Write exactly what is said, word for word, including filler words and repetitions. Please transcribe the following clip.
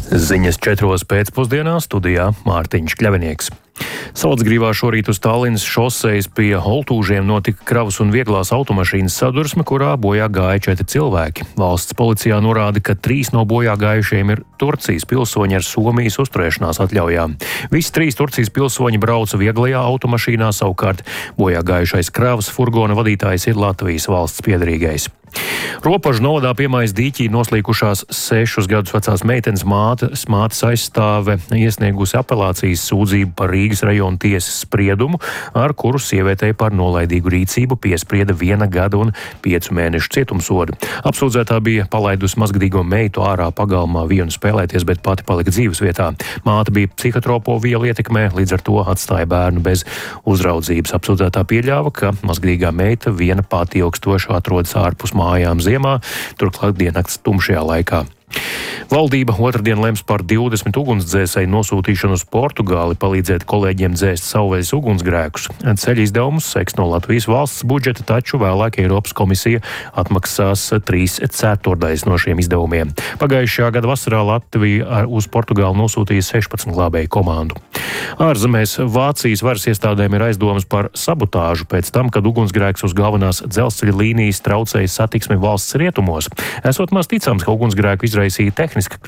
Ziņas četros pēcpusdienā studijā Mārtiņš Kļavinieks. Salacgrīvā šorīt uz Tallinas šosejas pie Oltūžiem notika kravas un vieglās automašīnas sadursme, kurā bojā gāja četri cilvēki. Valsts policijā norāda, ka trīs no bojā gājušiem ir Turcijas pilsoņi ar Somijas uzturēšanās atļaujām. Visi trīs Turcijas pilsoņi brauca vieglajā automašīnā, savukārt bojā gājušais kravas furgona vadītājs ir Latvijas valsts piederīgais. Ropažu novadā Piemais dīķī noslīkušās sešus gadus vecās meitenes māte, mātes aizstāve iesniegusi apelācijas sūdzību par Rīgas rajona tiesas spriedumu, ar kuru sievietei par nolaidīgu rīcību piesprieda viena gada un piecu mēnešu cietumsodu. Apsūdzētā bija palaidusi mazgadīgo meitu ārā pagalmā vienu spēlēties, bet pati palika dzīves vietā. Māte bija psihotropo vielu ietekmē, līdz ar to atstāja bērnu bez uzraudzības. Apsūdzētā pieļāva, ka mazgadīgā meita viena pati ilgstoši atrodas ārpus mājām ziemā, turklāt diennakts tumšajā laikā. Valdība otrdien lems par divdesmit ugunsdzēsēju nosūtīšanu uz Portugāli, palīdzēt kolēģiem dzēst savvaļas ugunsgrēkus. Ceļa izdevumus seks no Latvijas valsts budžeta, taču vēlāk Eiropas komisija atmaksās trīs ceturdaļas no šiem izdevumiem. Pagājušajā gada vasarā Latvija uz Portugāli nosūtīja sešpadsmit glābēju komandu. Ārzemēs Vācijas varas iestādēm ir aizdomas par sabotāžu pēc tam, kad ugunsgrēks uz galvenās dzelzceļa līnijas traucēja satiksmi valsts rietumos. Esot maz ticams, ka ugunsgrēku izraisīja tehniska